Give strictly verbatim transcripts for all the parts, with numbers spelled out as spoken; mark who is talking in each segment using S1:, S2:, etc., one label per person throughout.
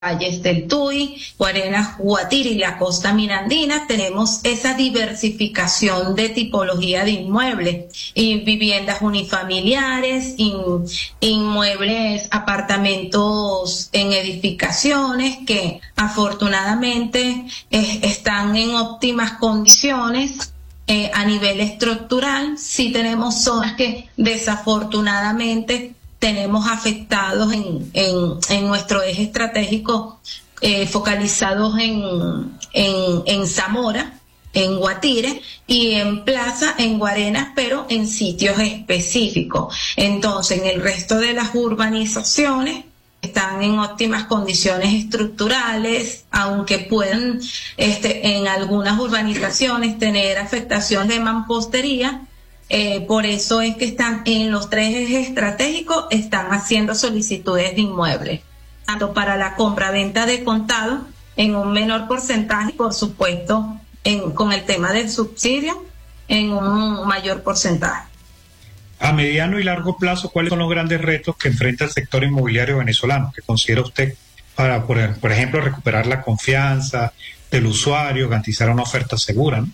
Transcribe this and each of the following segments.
S1: valles del Tuy, Guarenas, Guatire y la costa mirandina, tenemos esa diversificación de tipología de inmuebles, y viviendas unifamiliares, in, inmuebles, apartamentos en edificaciones que afortunadamente eh, están en óptimas condiciones. Eh, a nivel estructural, sí tenemos zonas que desafortunadamente tenemos afectados en, en, en nuestro eje estratégico, eh, focalizados en, en, en Zamora, en Guatire y en Plaza, en Guarenas, pero en sitios específicos. Entonces, en el resto de las urbanizaciones están en óptimas condiciones estructurales, aunque puedan este, en algunas urbanizaciones tener afectación de mampostería. Eh, por eso es que están en los tres ejes estratégicos, están haciendo solicitudes de inmuebles, tanto para la compra-venta de contado en un menor porcentaje, por supuesto, en, con el tema del subsidio en un mayor porcentaje.
S2: A mediano y largo plazo, ¿cuáles son los grandes retos que enfrenta el sector inmobiliario venezolano, que considera usted para, por, por ejemplo, recuperar la confianza del usuario, garantizar una oferta segura, ¿no?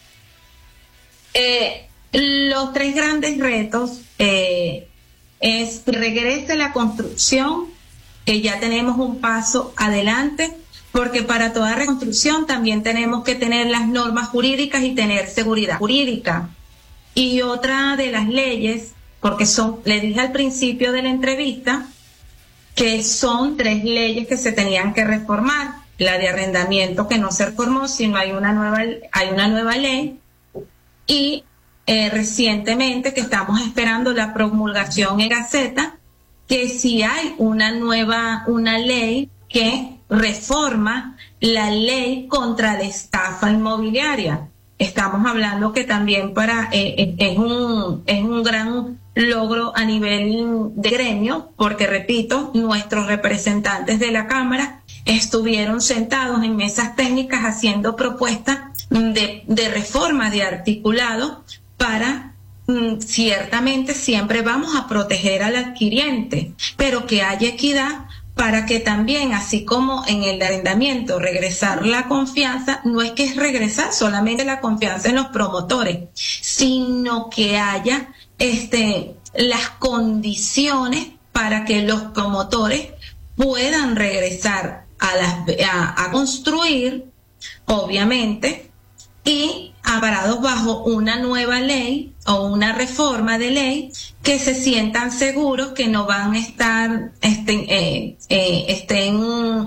S1: Eh, Los tres grandes retos eh, es que regrese la construcción, que ya tenemos un paso adelante, porque para toda reconstrucción también tenemos que tener las normas jurídicas y tener seguridad jurídica. Y otra de las leyes, porque son, le dije al principio de la entrevista, que son tres leyes que se tenían que reformar. La de arrendamiento, que no se reformó, sino hay una nueva, hay una nueva ley, y Eh, recientemente que estamos esperando la promulgación en Gaceta, que si hay una nueva, una ley que reforma la ley contra la estafa inmobiliaria. Estamos hablando que también para eh, es un es un gran logro a nivel de gremio, porque repito, nuestros representantes de la Cámara estuvieron sentados en mesas técnicas haciendo propuestas de, de reforma de articulado para, mm, ciertamente siempre vamos a proteger al adquiriente, pero que haya equidad para que también, así como en el arrendamiento, regresar la confianza, no es que es regresar solamente la confianza en los promotores, sino que haya este, las condiciones para que los promotores puedan regresar a, las, a, a construir, obviamente, y amparados bajo una nueva ley o una reforma de ley, que se sientan seguros que no van a estar estén, eh, eh, estén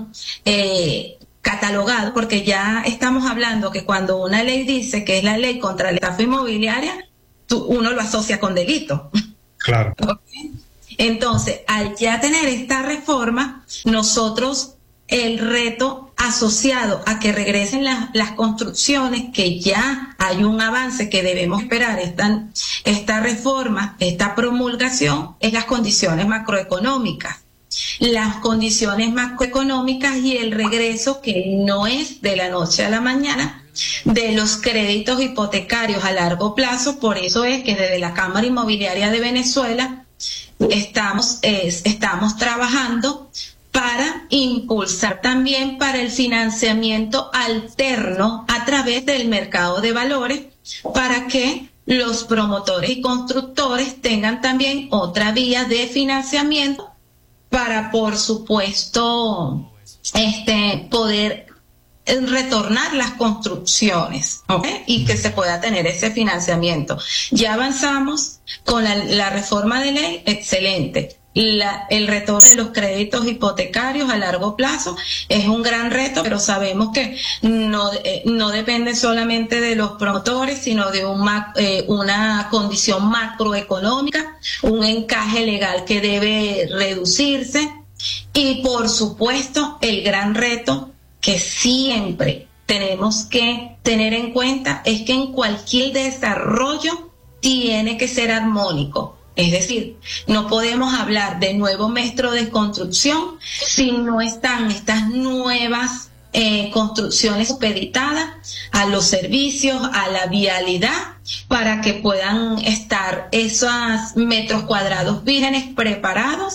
S1: eh, catalogados, porque ya estamos hablando que cuando una ley dice que es la ley contra la estafa inmobiliaria, tú, uno lo asocia con delito.
S2: Claro.
S1: ¿Okay? Entonces, al ya tener esta reforma, nosotros el reto asociado a que regresen las, las construcciones, que ya hay un avance que debemos esperar, esta, esta reforma, esta promulgación, es las condiciones macroeconómicas. Las condiciones macroeconómicas y el regreso, que no es de la noche a la mañana, de los créditos hipotecarios a largo plazo. Por eso es que desde la Cámara Inmobiliaria de Venezuela estamos, eh, estamos trabajando para impulsar también para el financiamiento alterno a través del mercado de valores, para que los promotores y constructores tengan también otra vía de financiamiento para, por supuesto, este, poder retornar las construcciones, ¿okay? Y que se pueda tener ese financiamiento. Ya avanzamos con la, la reforma de ley, excelente. La, el retorno de los créditos hipotecarios a largo plazo es un gran reto, pero sabemos que no, eh, no depende solamente de los promotores, sino de un, eh, una condición macroeconómica, un encaje legal que debe reducirse, y por supuesto el gran reto que siempre tenemos que tener en cuenta es que en cualquier desarrollo tiene que ser armónico. Es decir, no podemos hablar de nuevo metro de construcción si no están estas nuevas eh, construcciones supeditadas a los servicios, a la vialidad, para que puedan estar esos metros cuadrados vírgenes preparados